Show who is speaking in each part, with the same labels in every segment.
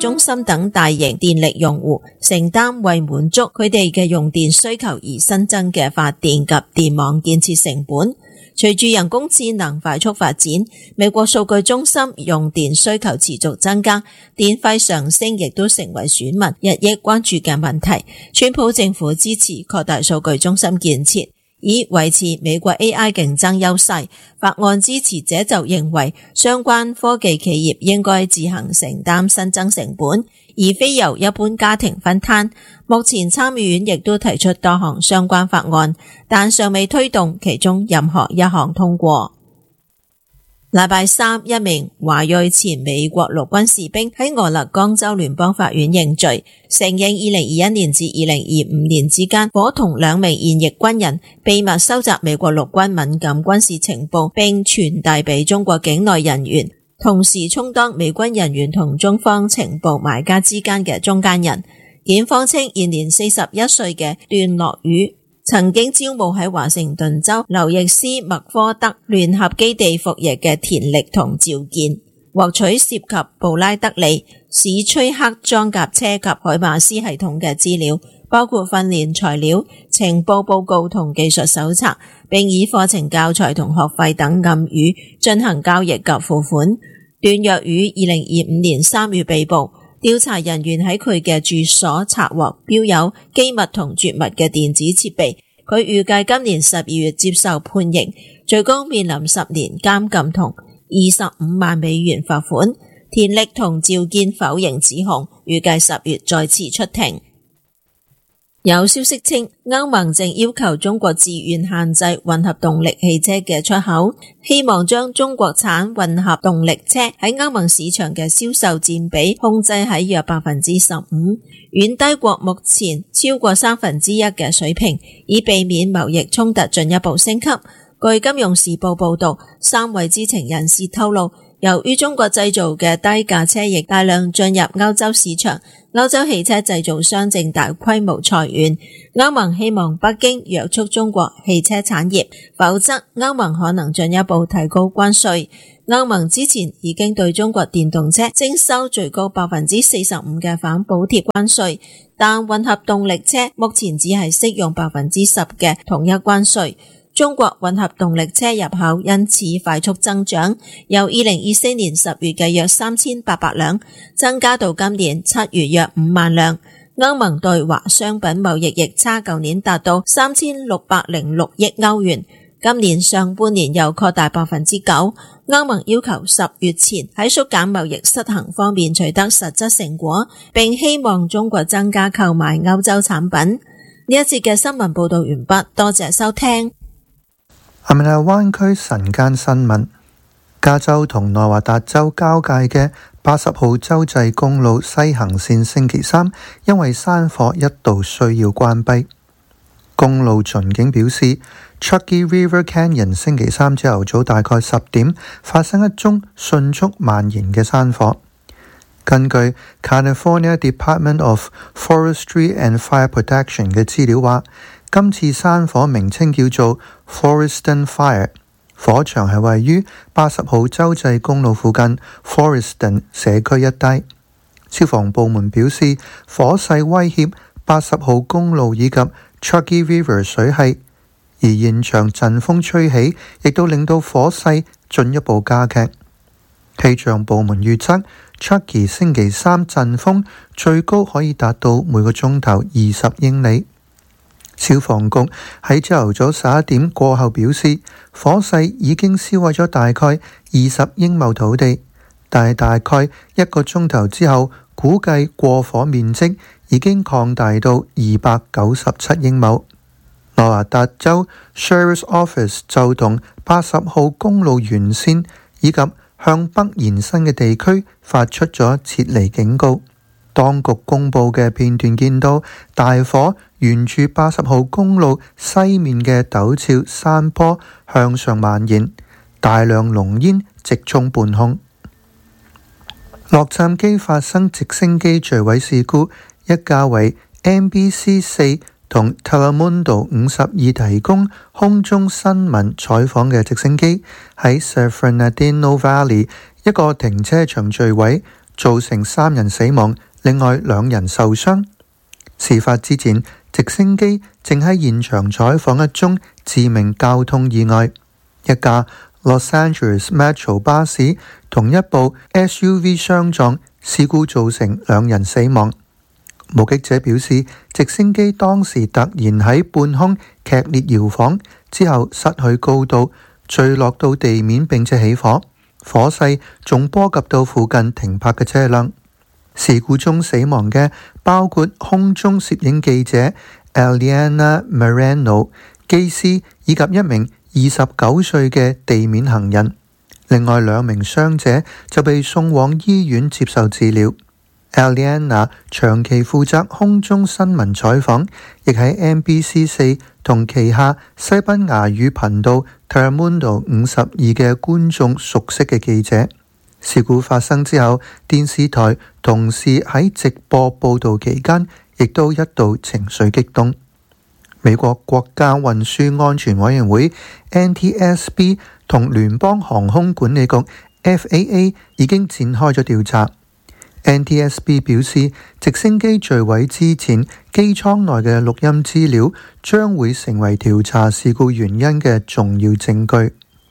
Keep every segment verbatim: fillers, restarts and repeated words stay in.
Speaker 1: 中心等大型電力用戶承擔為滿足佢哋嘅用電需求而新增嘅發電及電網建設成本。隨住人工智能快速發展，美國數據中心用電需求持續增加，電費上升亦都成為選民日益關注嘅問題。川普政府支持擴大數據中心建設，以維持美國 A I 競爭優勢。法案支持者就認為，相關科技企業應該自行承擔新增成本，而非由一般家庭分攤。目前參議院亦都提出多項相關法案，但尚未推動其中任何一項通過。禮拜三，一名華裔前美國陸軍士兵喺俄勒岡州聯邦法院認罪，承認二零二一年至二零二五年之間，夥同兩名現役軍人秘密收集美國陸軍敏感軍事情報，並傳遞俾中國境內人員，同時充當美軍人員同中方情報買家之間嘅中間人。檢方稱，現年四十一歲嘅段樂宇曾經招募喺華盛頓州劉易斯麥科德聯合基地服役嘅田力同趙健，獲取涉及布拉德利、史崔克裝甲車及海馬斯系統嘅資料，包括訓練材料、情報報告同技術搜查，並以課程教材同學費等暗語進行交易及付款。段樂宇二零二五年三月被捕。調查人員喺佢嘅住所查獲標有機密同絕密嘅電子設備，佢預計今年十二月接受判刑，最高面臨十年監禁同二十五萬美元罰款。田力同趙健否認指控，預計十月再次出庭。有消息稱，歐盟正要求中國自願限制混合動力汽車嘅出口，希望將中國產混合動力車喺歐盟市場嘅銷售佔比控制喺約百分之十五，遠低過目前超過三分之一嘅水平，以避免貿易衝突進一步升級。據金融時報報道，三位知情人士透露，由於中國製造嘅低價車亦大量進入歐洲市場，歐洲汽車製造商正大規模裁員。歐盟希望北京約束中國汽車產業，否則歐盟可能進一步提高關稅。歐盟之前已經對中國電動車徵收最高百分之四十五嘅反補貼關稅，但混合動力車目前只係適用百分之十嘅統一關稅。中國混合動力車入口因此快速增長，由二零二四年十月嘅約三千八百輛增加到今年七月約五萬輛。歐盟對華商品貿易逆差舊年達到三千六百零六億歐元，今年上半年又擴大百分之九。歐盟要求十月前喺縮減貿易失衡方面取得實質成果，並希望中國增加購買歐洲產品。呢一節嘅新聞報道完畢，多謝收聽。
Speaker 2: 亞美尼亞灣區晨間新聞：加州同內華達州交界嘅八十號州際公路西行線星期三因為山火一度需要關閉。公路巡警表示 Truckee River Canyon 星期三朝頭早大概十點發生一宗迅速蔓延嘅山火。根據 California Department of Forestry and Fire Protection 嘅資料話，今次山火名稱叫做 Floreston Fire， 火場係位於八十號州際公路附近 Floreston 社區一帶。消防部門表示，火勢威脅八十號公路以及 Truckee River 水系，而現場陣風吹起，亦都令到火勢進一步加劇。氣象部門預測 Truckee 星期三陣風最高可以達到每個鐘頭二十英里。消防局喺朝頭早十一點過後表示，火勢已經燒毀咗大概二十英畝土地，但係大概一個鐘頭之後，估計過火面積已經擴大到二百九十七英畝。內華達州 Sheriff's Office 就同八十號公路沿線以及向北延伸嘅地區發出咗撤離警告。當局公佈嘅片段見到大火沿住八十號公路西面嘅陡峭山坡向上蔓延，大量濃煙直衝半空。洛杉磯發生直升機墜毀事故，一架為 N B C 四同 Telemundo 五十二提供空中新聞採訪嘅直升機喺 San Fernandino Valley 一個停車場墜毀， 造成三人死亡，另外兩人受傷。事發之前，直升機正喺現場採訪一宗致命交通意外，一架 Los Angeles Metro 巴士同一部 S U V 相撞，事故造成兩人死亡。目擊者表示，直升機當時突然喺半空劇烈搖晃，之後失去高度，墜落到地面並且起火，火勢仲波及到附近停泊嘅車輛。事故中死亡嘅包括空中攝影記者 Eliana Moreno、機師以及一名二十九歲嘅地面行人。另外兩名傷者就被送往醫院接受治療。Eliana 長期負責空中新聞採訪，亦喺 N B C 四同旗下西班牙語頻道 Telemundo 五十二嘅觀眾熟悉嘅記者。事故發生之後，電視台同事喺直播報導期間，亦都一度情緒激動。美國國家運輸安全委員會 N T S B 同聯邦航空管理局 F A A 已經展開咗調查。N T S B 表示，直升機墜毀之前，機艙內嘅錄音資料將會成為調查事故原因嘅重要證據。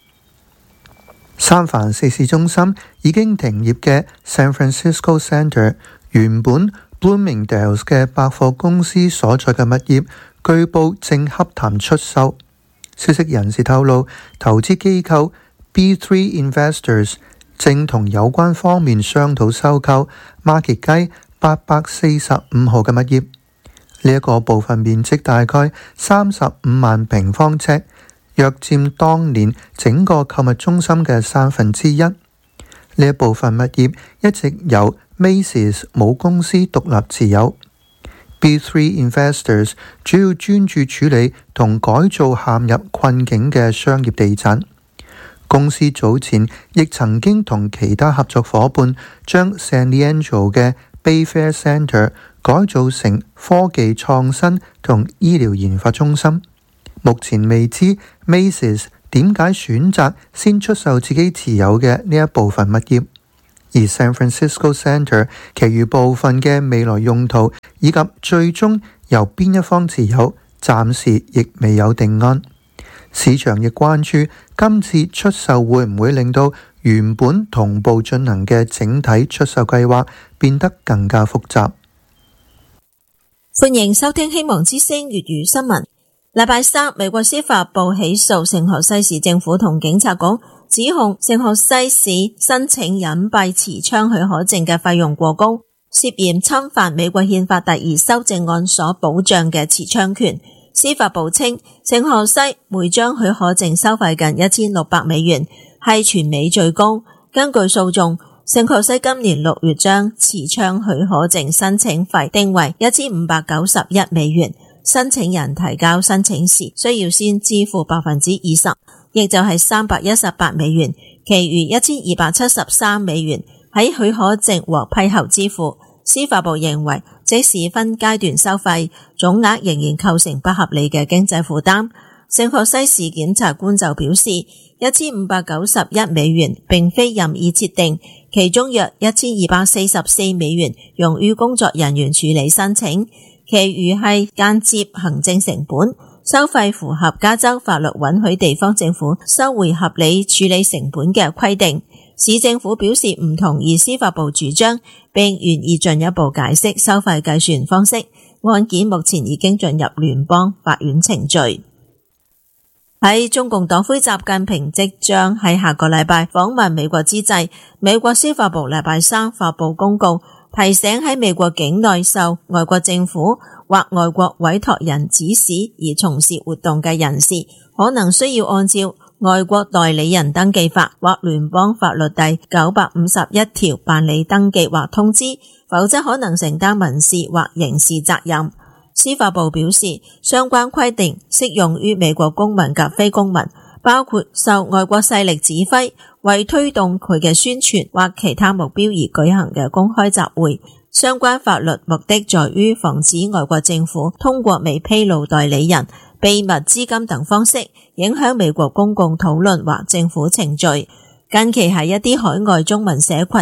Speaker 2: 三藩市市中心已經停業嘅 San Francisco Center 原本 Bloomingdale's 嘅百貨公司所在嘅物業，據報正洽談出售。消息人士透露，投資機構 B three Investors 正同有關方面商討收購馬歇街八百四十五號嘅物業。呢一個部分面積大概三十五萬平方尺，約佔當年整個購物中心嘅三分之一。呢一部分物業一直由 Macy's 母公司獨立持有。B three Investors 主要專注處理同改造陷入困境嘅商業地產。公司早前亦曾經同其他合作夥伴將 San Leandro 嘅 Bayfair Center 改造成科技創新同醫療研發中心。目前未知 Macy's 點解選擇先出售自己持有嘅呢一部分物業，而 San Francisco Center 其餘部分嘅未來用途以及最終由邊一方持有，暫時亦未有定案。市場亦關注今次出售會唔會令到原本同步進行嘅整體出售計劃變得更加複雜。
Speaker 1: 歡迎收聽希望之聲粵語新聞。禮拜三，美國司法部起訴聖荷西市政府同警察局，指控聖荷西市申請隱蔽持槍許可證嘅費用過高，涉嫌侵犯美國憲法第二修正案所保障嘅持槍權。司法部稱，聖荷西每張許可證收費近一千六百美元，係全美最高。根據訴訟，聖荷西今年六月將持槍許可證申請費定為一千五百九十一美元。申請人提交申請時需要先支付百分之二十，亦就係三百一十八美元，其餘一千二百七十三美元喺許可證獲批後支付。司法部認為，即使分階段收費，總額仍然構成不合理嘅經濟負擔。聖荷西市檢察官就表示，一千五百九十一美元並非任意設定，其中約一千二百四十四美元用於工作人員處理申請，其餘係間接行政成本。收費符合加州法律允許地方政府收回合理處理成本嘅規定。市政府表示唔同意司法部主張，並願意進一步解釋收費計算方式。案件目前已經進入聯邦法院程序。喺中共黨魁習近平即將喺下個禮拜訪問美國之際，美國司法部禮拜三發布公告，提醒喺美國境內受外國政府或外國委託人指使而從事活動嘅人士，可能需要按照外國代理人登記法或聯邦法律第九百五十一條辦理登記或通知，否則可能承擔民事或刑事責任。司法部表示，相關規定適用於美國公民及非公民，包括受外國勢力指揮，為推動佢嘅宣傳或其他目標而舉行嘅公開集會。相關法律目的在於防止外國政府通過未披露代理人、秘密資金等方式影響美國公共討論或政府程序。近期喺一啲海外中文社群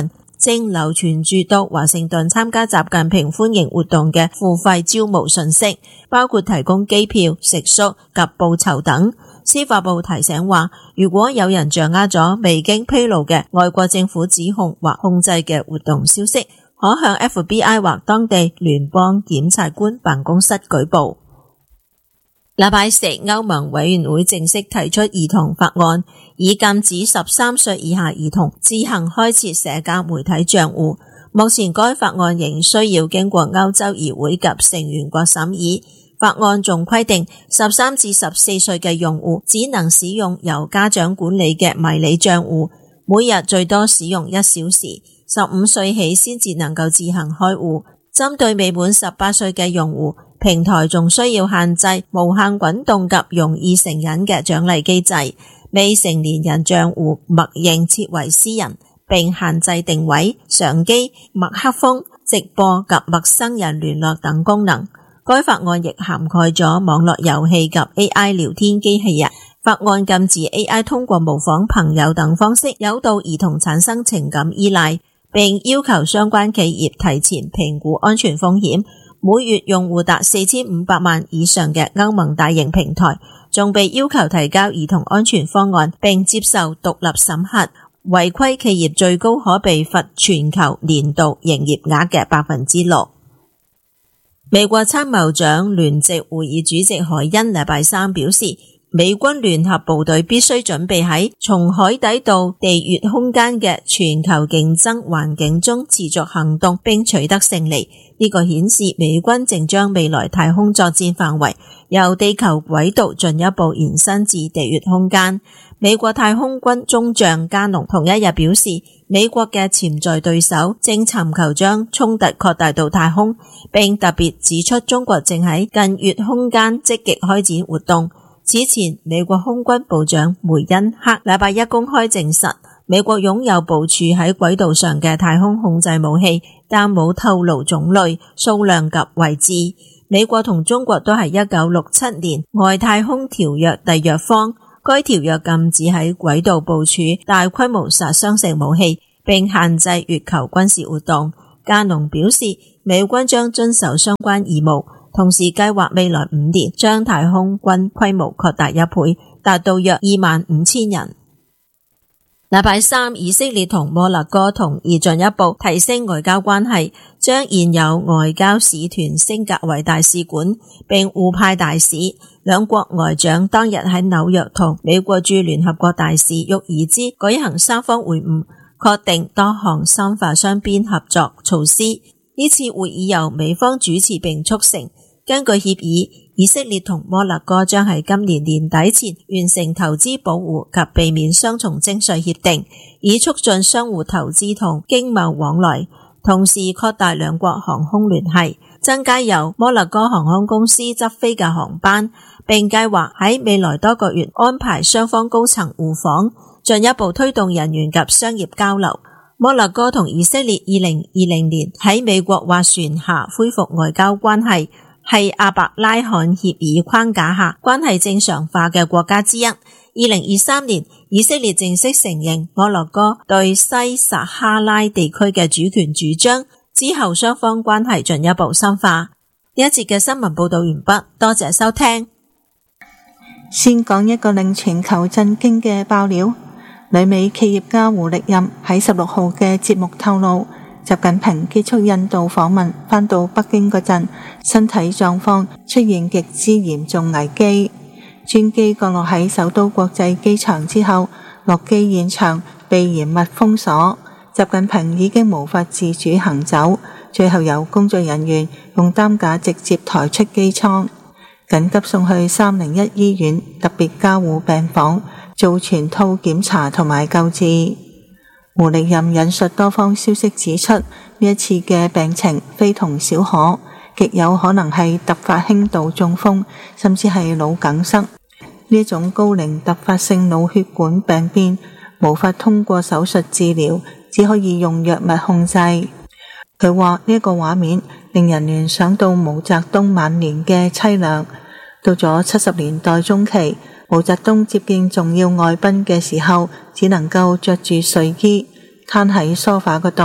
Speaker 1: 正流傳住到華盛頓參加習近平歡迎活動嘅付費招募信息，包括提供機票、食宿及報酬等。司法部提醒話，如果有人掌握咗未經披露嘅外國政府指控或控制嘅活動消息，可向 F B I 或當地聯邦檢察官辦公室舉報。禮拜四，歐盟委員會正式提出兒童法案，以禁止十三歲以下兒童自行開設社交媒體賬戶。目前該法案仍需要經過歐洲議會及成員國審議。法案仲規定，十三至十四歲嘅用戶只能使用由家長管理嘅迷你賬戶，每日最多使用一小時。十五歲起先至能夠自行開戶。針對未滿十八歲嘅用戶，平台仲需要限制無限滾動及容易成癮嘅獎勵機制，未成年人賬戶默認設為私人，並限制定位、相機、麥克風、直播及陌生人聯絡等功能。該法案亦涵蓋咗網絡遊戲及 A I 聊天機器人。法案禁止 A I 通過模仿朋友等方式誘導兒童產生情感依賴，並要求相關企業提前評估安全風險。每月用戶達四千五百萬以上嘅歐盟大型平台，仲被要求提交兒童安全方案並接受獨立審核。違規企業最高可被罰全球年度營業額嘅百分之六。美國參謀長聯席會議主席海恩禮拜三表示，美軍聯合部隊必須準備喺從海底到地月空間嘅全球競爭環境中持續行動並取得勝利。呢個顯示美軍正將未來太空作戰範圍由地球軌道進一步延伸至地月空間。美國太空軍中將加農同一日表示，美國嘅潛在對手正尋求將衝突擴大到太空，並特別指出中國正喺近月空間積極開展活動。此前，美國空軍部長梅恩克禮拜一公開證實，美國擁有部署喺軌道上嘅太空控制武器，但冇透露種類、數量及位置。美國同中國都係一九六七年外太空條約締約方，該條約禁止喺軌道部署大規模殺傷性武器，並限制月球軍事活動。加農表示，美軍將遵守相關義務，同時計劃未來五年將太空軍規模擴大一倍，達到約二萬五千人。禮拜三，以色列同摩納哥同意進一步提升外交關係，將現有外交使團升格為大使館，並互派大使。兩國外長當日喺紐約同美國駐聯合國大使沃爾茲舉行三方會晤，確定多項深化雙邊合作措施。呢次會議由美方主持並促成。根據協議，以色列同摩納哥將喺今年年底前完成投資保護及避免雙重徵稅協定，以促進相互投資同經貿往來，同時擴大兩國航空聯繫，增加由摩納哥航空公司執飛嘅航班，並計劃喺未來多個月安排雙方高層互訪，進一步推動人員及商業交流。摩納哥同以色列二零二零年喺美國斡旋下恢復外交關係，係阿伯拉罕協議框架下關係正常化嘅國家之一。二零二三年，以色列正式承認摩納哥對西撒哈拉地區嘅主權主張，之後雙方關係進一步深化。呢一節嘅新聞報道完畢，多謝收聽。
Speaker 3: 先講一個令全球震驚嘅爆料，旅美企業家胡力任喺十六號嘅節目透露，習近平結束印度訪問返到北京嗰陣，身體狀況出現極之嚴重危機。專機降落喺首都國際機場之後，落機現場被嚴密封鎖，習近平已經無法自主行走，最後由工作人員用擔架直接抬出機艙，緊急送去三零一醫院特別加護病房做全套檢查同埋救治。胡力任引述多方消息指出，呢一次嘅病情非同小可，極有可能係突發輕度中風，甚至係腦梗塞。呢一種高齡突發性腦血管病變無法通過手術治療，只可以用藥物控制。佢話呢一個畫面令人聯想到毛澤東晚年嘅淒涼。到咗七十年代中期，毛澤東接見重要外賓嘅時候，只能夠着住睡衣，攤喺梳化嗰度，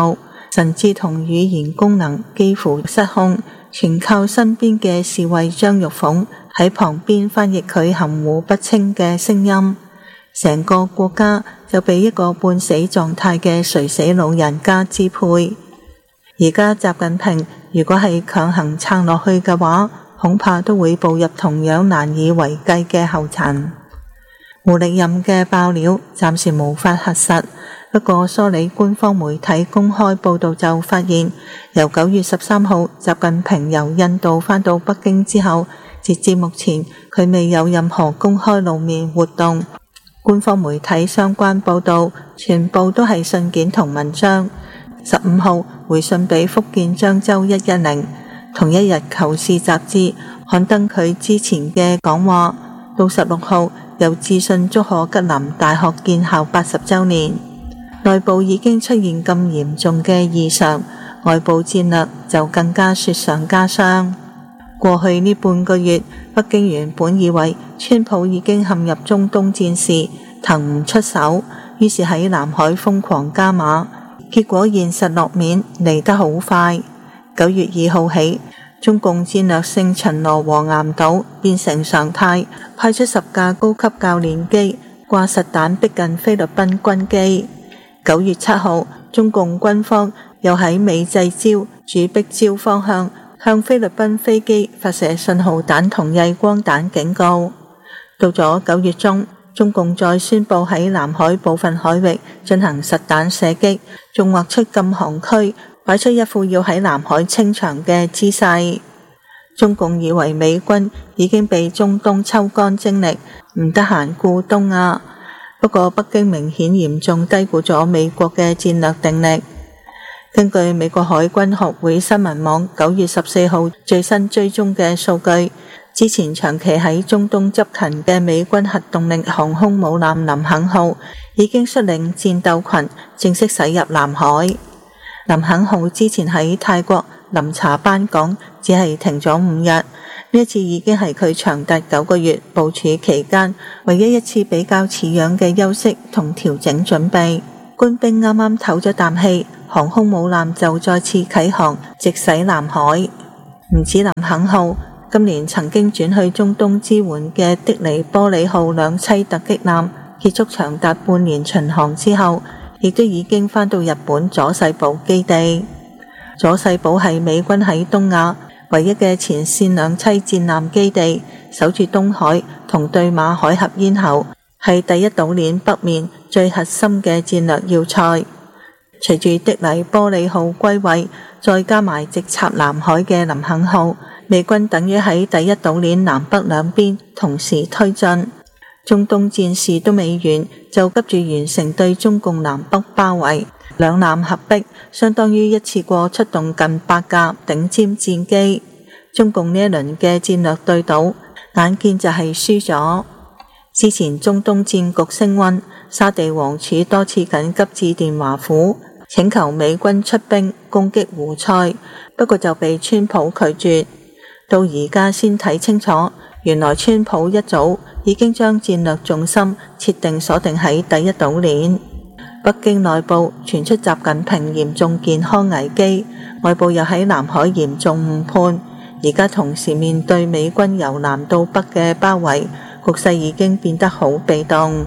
Speaker 3: 神志同語言功能幾乎失控，全靠身邊嘅侍衛張玉鳳喺旁邊翻譯佢含糊不清嘅聲音。成個國家就被一個半死狀態嘅垂死老人家支配。而家習近平如果係強行撐落去嘅話，恐怕都會步入同樣難以為繼嘅後塵。胡力任嘅爆料暫時無法核實，不過梳理官方媒體公開報道就發現，由九月十三號習近平由印度返到北京之後，截至目前佢未有任何公開露面活動。官方媒體相關報道全部都係信件同文章。十五號回信俾福建漳州一一零，同一日《求是》雜誌刊登佢之前嘅講話。到十六號又致信祝賀吉林大學建校八十週年。內部已經出現咁嚴重嘅異常，外部戰略就更加雪上加霜。過去呢半個月，北京原本以為川普已經陷入中東戰事，騰唔出手，於是喺南海瘋狂加碼。結果現實落面嚟得好快。九月二號起，中共戰略性巡邏黃岩島變成常態，派出十架高級教練機掛實彈逼近菲律賓軍機。九月七號，中共軍方又喺美濟礁、主碧礁方向向菲律賓飛機發射信號彈同曳光彈警告。到咗九月中，中共再宣布喺南海部分海域進行實彈射擊，仲劃出禁航區，擺出一副要喺南海清場嘅姿勢。中共以為美軍已經被中東抽乾精力，唔得閒顧東亞。不過北京明顯嚴重低估咗美國嘅戰略定力。根據美國海軍學會新聞網九月十四號最新追蹤嘅數據，之前長期喺中東執勤嘅美軍核動力航空母艦林肯號已經率領戰鬥群正式駛入南海。林肯號之前喺泰國臨查班港只係停咗五日，呢一次已經係佢長達九個月部署期間唯一一次比較似樣嘅休息同調整準備。官兵啱啱唞咗啖氣，航空母艦就再次啟航直駛南海。唔止林肯號，今年曾經轉去中東支援嘅的尼波里號兩棲突擊艦結束長達半年巡航之後，亦都已經返到日本佐世保基地。佐世保係美軍喺東亞唯一嘅前線兩棲戰艦基地，守住東海同對馬海峽咽喉，係第一島鏈北面最核心嘅戰略要塞。隨住的尼波里號歸位，再加埋直插南海嘅林肯號，美軍等於喺第一島鏈南北兩邊同時推進。中東戰事都未完，就急住完成對中共南北包圍，兩艦合璧，相當於一次過出動近百架頂尖戰機。中共呢一輪嘅戰略對賭，眼見就係輸咗。之前中東戰局升溫，沙地王儲多次緊急致電華府，請求美軍出兵攻擊胡塞，不過就被川普拒絕。到而家先睇清楚，原來川普一早已經將戰略重心設定鎖定喺第一島鏈。北京內部傳出習近平嚴重健康危機，外部又喺南海嚴重誤判，而家同時面對美軍由南到北嘅包圍，局勢已經變得好被動。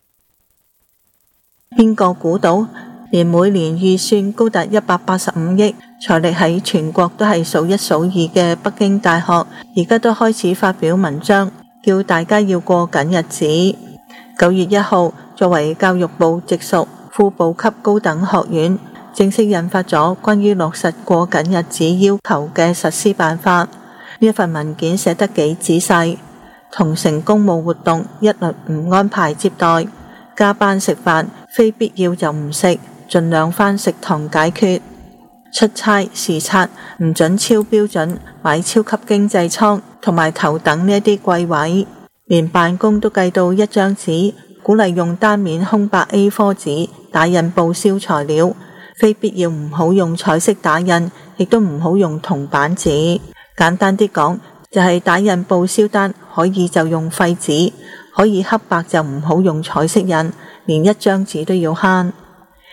Speaker 3: 邊個估到連每年預算高達一百八十五億，財力喺全國都係數一數二嘅北京大學，而家都開始發表文章，叫大家要過緊日子。九月一號，作為教育部直屬副部級高等學院，正式印發咗關於落實過緊日子要求嘅實施辦法。呢一份文件寫得幾仔細，同城公務活動一律唔安排接待，加班食飯非必要就唔食，盡量返食堂解決。出差視察唔准超標準買超級經濟艙同埋頭等呢一啲貴位，連辦公都計到一張紙，鼓勵用單面空白 A 四 紙打印報銷材料，非必要唔好用彩色打印，亦都唔好用銅板紙。簡單啲講，就係打印報銷單可以就用廢紙，可以黑白就唔好用彩色印，連一張紙都要慳。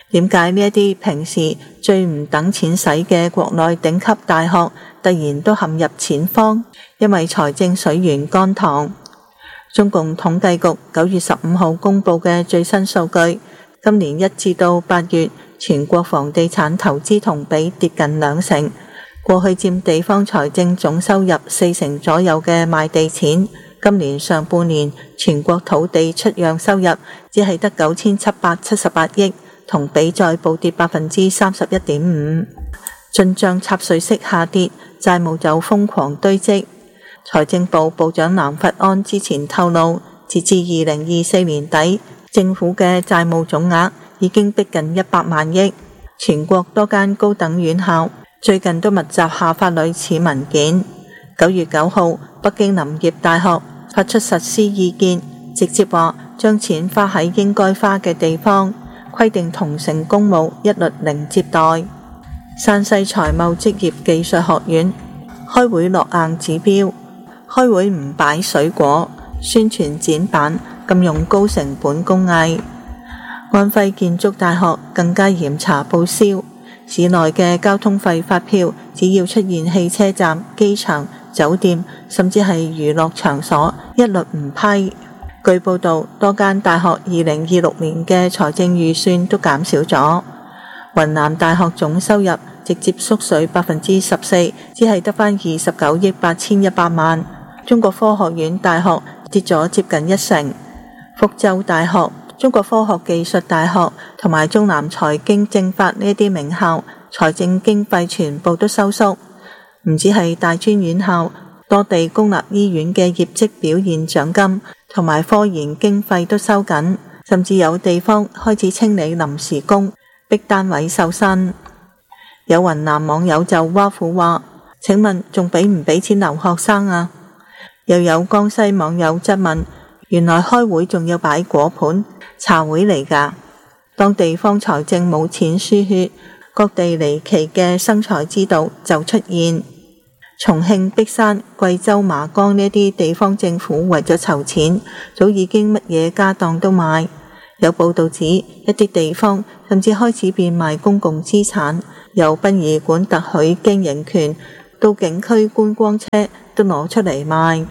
Speaker 3: 點解呢一啲平時最唔等錢使嘅國內頂級大學突然都陷入錢荒？因為財政水源乾塘。中共統計局九月十五號公布嘅最新數據，今年一至到八月，全國房地產投資同比跌近兩成。過去佔地方財政總收入四成左右嘅賣地錢，今年上半年全國土地出讓收入只係得九千七百七十八億，同比再暴跌百分之三十一點五。進帳插水式下跌，債務就瘋狂堆積。財政部部長藍佛安之前透露，截至二零二四年底，政府嘅債務總額已經逼近一百萬億。全國多間高等院校最近都密集下發類似文件。九月九號，北京林業大學發出實施意見，直接話將錢花喺應該花嘅地方，規定同城公務一律零接待。山西財貿職業技術學院開會落硬指標，開會唔擺水果，宣傳展板禁用高成本工藝。安徽建築大學更加嚴查報銷，市內嘅交通費發票只要出現汽車站、機場、酒店，甚至係娛樂場所，一律唔批。據報道，多間大學二零二六年嘅財政預算都減少咗。雲南大學總收入直接縮水百分之十四，只係得返二十九億八千一百萬。中國科學院大學跌咗接近一成。福州大學、中國科學技術大學同埋中南財經政法呢啲名校，財政經費全部都收縮。唔止係大專院校，多地公立醫院嘅業績表現獎金同埋科研經費都收緊，甚至有地方開始清理臨時工，逼單位瘦身。有雲南網友就挖苦話：請問仲俾唔俾錢留學生啊？又有江西網友質問：原來開會仲要擺果盤，茶會嚟㗎？當地方財政冇錢輸血，各地離奇嘅生財之道就出現。重慶璧山、貴州麻江呢啲地方政府為咗籌錢，早已經乜嘢家當都賣。有報道指，一啲地方甚至開始變賣公共資產，由殯儀館特許經營權到景區觀光車都攞出嚟賣。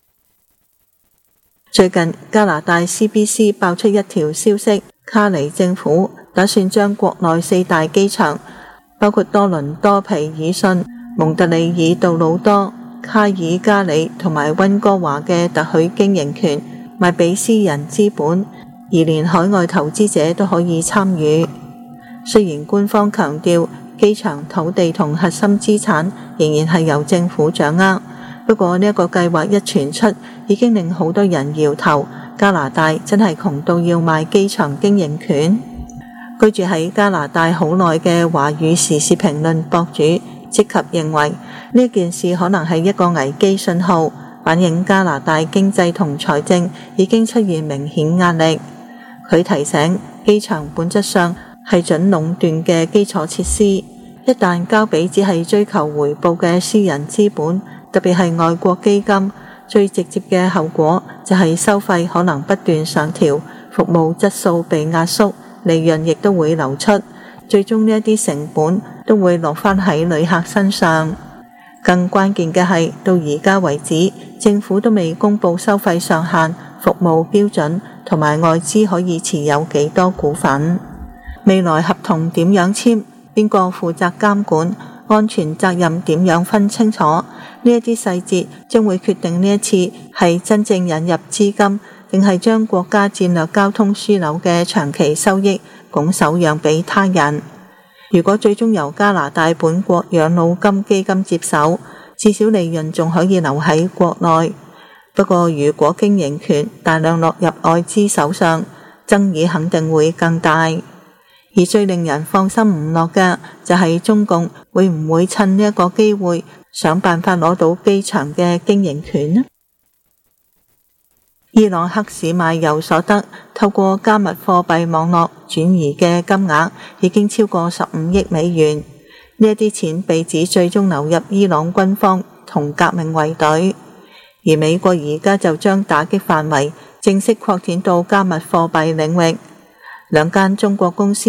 Speaker 3: 最近加拿大 C B C 爆出一條消息，卡尼政府打算將國內四大機場，包括多倫多皮爾遜、蒙特利爾杜魯多、卡爾加里同埋溫哥華嘅特許經營權賣俾私人資本，而連海外投資者都可以參與。雖然官方強調機場土地同核心資產仍然係由政府掌握，不過呢一個計劃一傳出，已經令好多人搖頭。加拿大真係窮到要賣機場經營權？居住喺加拿大好耐嘅華語時事評論博主即及認為呢件事可能係一個危機信號，反映加拿大經濟同財政已經出現明顯壓力。佢提醒，機場本質上係準壟斷嘅基礎設施，一旦交俾只係追求回報嘅私人資本，特別係外國基金，最直接嘅後果就係收費可能不斷上調，服務質素被壓縮，利潤亦都會流出，最終呢一啲成本都會落返喺旅客身上。更關鍵嘅係，到而家為止，政府都未公布收費上限、服務標準同埋外資可以持有幾多股份。未來合同點樣簽，邊個負責監管，安全責任點樣分清楚，呢一啲細節將會決定呢一次係真正引入資金，定係將國家戰略交通樞紐嘅長期收益拱手讓俾他人。如果最終由加拿大本國養老金基金接手，至少利潤仲可以留喺國內。不過如果經營權大量落入外資手上，爭議肯定會更大。而最令人放心唔落嘅就係中共會唔會趁呢一個機會想辦法攞到機場嘅經營權呢？伊朗黑市賣油所得透過加密貨幣網絡轉移嘅金額已經超過十五億美元，呢一啲錢被指最終流入伊朗軍方同革命衛隊，而美國而家就將打擊範圍正式擴展到加密貨幣領域。兩間中國公司亦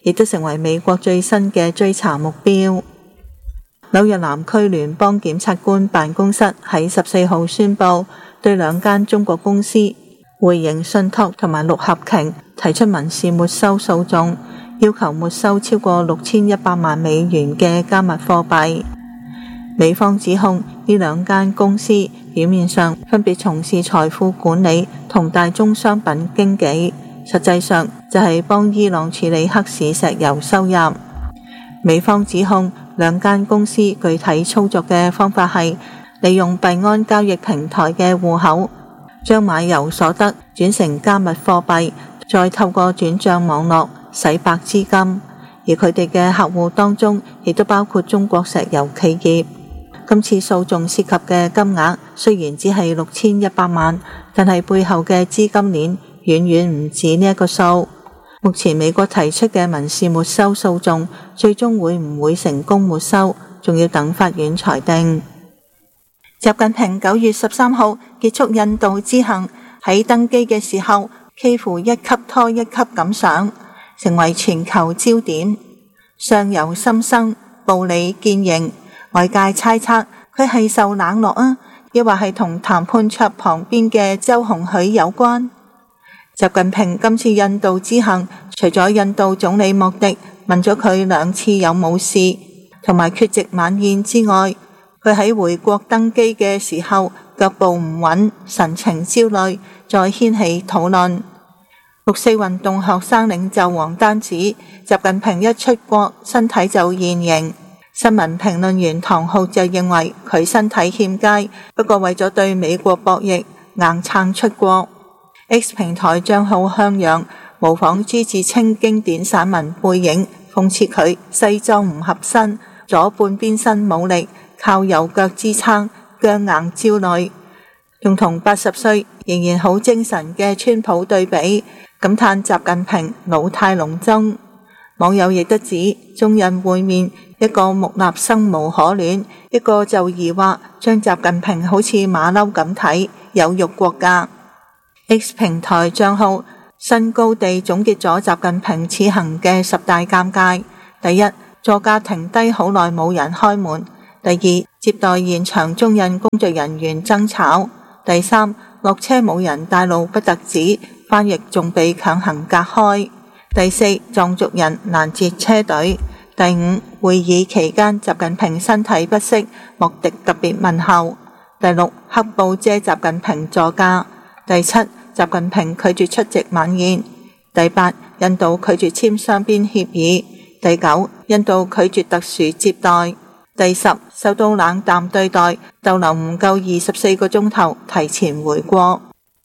Speaker 3: 亦都成為美國最新嘅追查目標。紐約南區聯邦檢察官辦公室喺十四號宣布，對兩間中國公司匯盈信託同埋六合擎提出民事沒收訴訟，要求沒收超過六千一百萬美元嘅加密貨幣。美方指控呢兩間公司表面上分別從事財富管理同大宗商品經紀，實際上就係幫伊朗處理黑市石油收入。美方指控兩間公司具體操作嘅方法係利用幣安交易平台嘅戶口，將買油所得轉成加密貨幣，再透過轉賬網絡洗白資金，而佢哋嘅客戶當中亦都包括中國石油企業。今次訴訟涉及嘅金額雖然只係六千一百萬，但係背後嘅資金鏈遠遠唔止呢一個數。目前美國提出嘅民事沒收訴訟，最終會唔會成功沒收，仲要等法院裁定。習近平九月十三號結束印度之行，喺登機嘅時候，幾乎一級拖一級咁上，成為全球焦點。相由心生，步履見形。外界猜測佢係受冷落啊，抑或係同談判桌旁邊嘅周鴻許有關。習近平今次印度之行，除咗印度總理莫迪問咗佢兩次有冇事，同埋缺席晚宴之外，佢喺回國登機嘅時候腳步唔穩，神情焦慮，再掀起討論。六四運動學生領袖王丹指習近平一出國身體就現形。新聞評論員唐浩就認為佢身體欠佳，不過為咗對美國博弈，硬撐出國。X 平台賬號向陽模仿朱自清經典散文背影，諷刺佢西裝唔合身，左半邊身冇力，靠右腳支撐，僵硬焦慮，仲同八十歲仍然好精神嘅川普對比，感嘆習近平老態龍鍾。網友亦都指中印會面，一個木訥生無可戀，一個就疑惑將習近平好似馬騮咁睇，有辱國家。X 平台賬號新高地總結咗習近平此行嘅十大尷尬：第一，座駕停低好耐冇人開門；第二，接待現場中印工作人員爭吵；第三，落車冇人帶路不特止，翻譯仲被強行隔開；第四，藏族人攔截車隊；第五，會議期間習近平身體不適，莫迪特別問候；第六，黑布遮習近平座駕；第七，習近平拒絕出席晚宴；第八，印度拒絕簽雙邊協議；第九，印度拒絕特殊接待；第十，受到冷淡對待，逗留唔夠二十四個鐘頭，提前回國。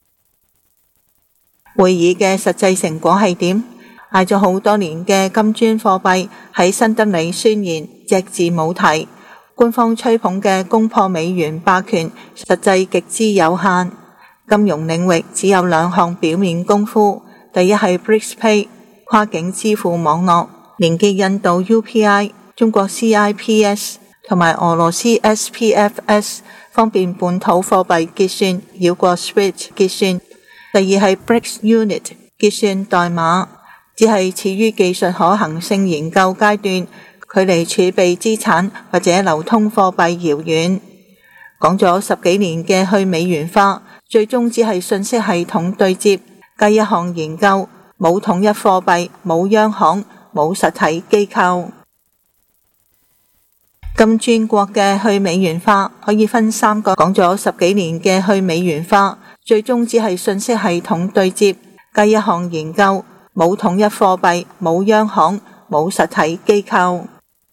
Speaker 3: 會議嘅實際成果係點？嗌咗好多年嘅金磚貨幣喺新德里宣言隻字冇提，官方吹捧嘅攻破美元霸權實際極之有限。金融領域只有兩項表面功夫，第一係 B R I C S Pay 跨境支付網絡，連結印度 U P I、中國 C I P S 同埋俄羅斯 S P F S， 方便本土貨幣結算繞過 SWIFT 結算。第二係 B R I C S Unit 結算代碼，只係處於技術可行性研究階段，距離儲備資產或者流通貨幣遙遠。講咗十幾年嘅去美元化，最終只係信息系統對接，計一項研究，冇統一貨幣，冇央行，冇實體機構。金磚國嘅去美元化可以分三個，講咗十幾年嘅去美元化，最終只係信息系統對接，計一項研究，冇統一貨幣，冇央行，冇實體機構。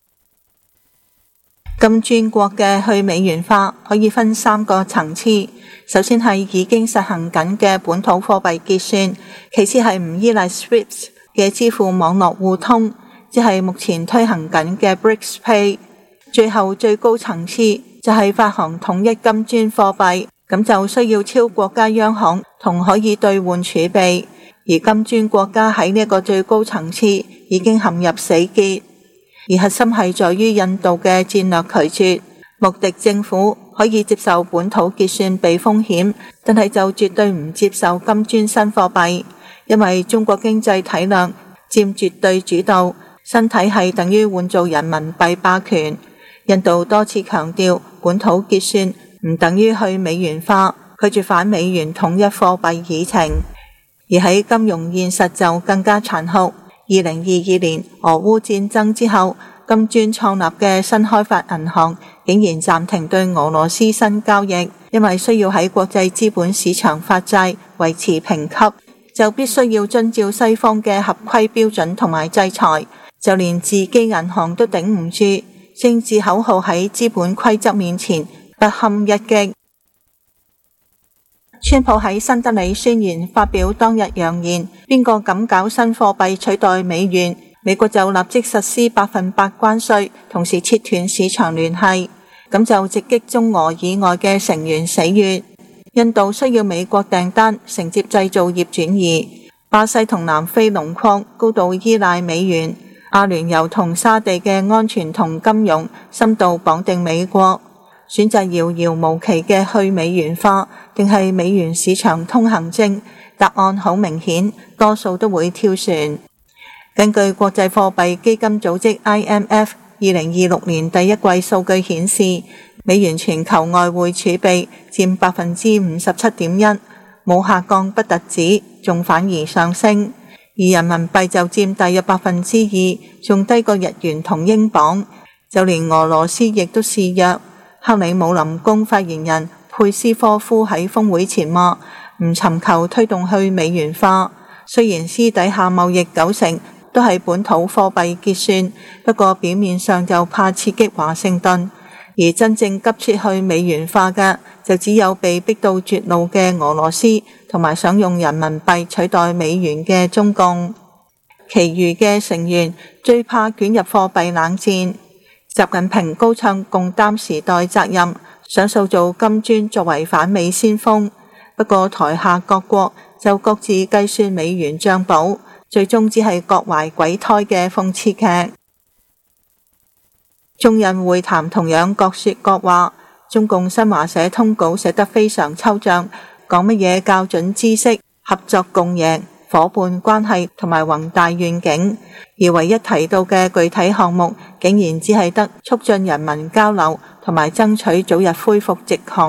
Speaker 3: 金磚國嘅去美元化可以分三個層次，首先係已經實行緊嘅本土貨幣結算，其次係唔依賴 SWIFT 嘅支付網絡互通，即係目前推行緊嘅 B R I C S Pay， 最後最高層次就係發行統一金磚貨幣，咁就需要超國家央行同可以兌換儲備，而金磚國家喺呢個最高層次已經陷入死結。而核心係在於印度嘅戰略拒絕。莫迪政府可以接受本土結算避風險，但係就絕對唔接受金磚新貨幣，因為中國經濟體量佔絕對主導，新體系等於換做人民幣霸權。印度多次強調本土結算唔等於去美元化，拒絕反美元統一貨幣議程。而喺金融現實就更加殘酷。二零二二年俄烏戰爭之後，金磚創立嘅新開發銀行竟然暫停對俄羅斯新交易，因為需要喺國際資本市場發債維持評級，就必須要遵照西方嘅合規標準同埋制裁，就連自己銀行都頂唔住，政治口號喺資本規則面前不堪一擊。川普喺新德里宣言發表當日揚言，邊個敢搞新貨幣取代美元，美國就立即實施百分百關稅，同時切斷市場聯繫，咁就直擊中俄以外嘅成員死穴。印度需要美國訂單承接製造業轉移，巴西同南非農礦高度依賴美元，阿聯酋同沙地嘅安全同金融深度綁定美國。選擇遙遙無期嘅去美元化，定係美元市場通行證？答案好明顯，多數都會跳船。根據國際貨幣基金組織 I M F 二零二六年第一季數據顯示，美元全球外匯儲備佔百分之五十七點一，冇下降不特止，仲反而上升。而人民幣就佔大約百分之二，仲低過日元同英鎊。就連俄羅斯亦都示弱。克里姆林宮發言人佩斯科夫喺峰會前話，唔尋求推動去美元化，雖然私底下貿易九成都係本土貨幣結算，不過表面上就怕刺激華盛頓，而真正急切去美元化嘅就只有被逼到絕路嘅俄羅斯，同埋想用人民幣取代美元嘅中共。其餘嘅成員最怕捲入貨幣冷戰。習近平高唱共擔時代責任，想塑造金磚作為反美先鋒，不過台下各國就各自計算美元帳簿，最終只係各懷鬼胎嘅諷刺劇。中印會談同樣各說各話，中共新華社通稿寫得非常抽象，講乜嘢校準知識、合作共贏、夥伴關係同埋宏大願景，而唯一提到嘅具體項目竟然只係得促進人民交流同埋爭取早日恢復直航。